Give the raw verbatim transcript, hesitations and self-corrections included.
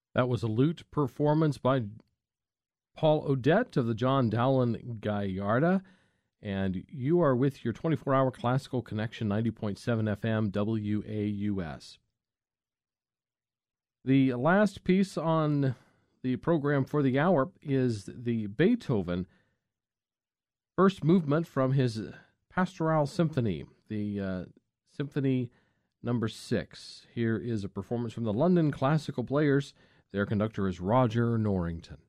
That was a lute performance by Paul Odette of the John Dowland Gallardo. And you are with your twenty-four hour Classical Connection, ninety point seven F M, W A U S. The last piece on the program for the hour is the Beethoven first movement from his Pastoral Symphony, the uh, Symphony number six. Here is a performance from the London Classical Players. Their conductor is Roger Norrington.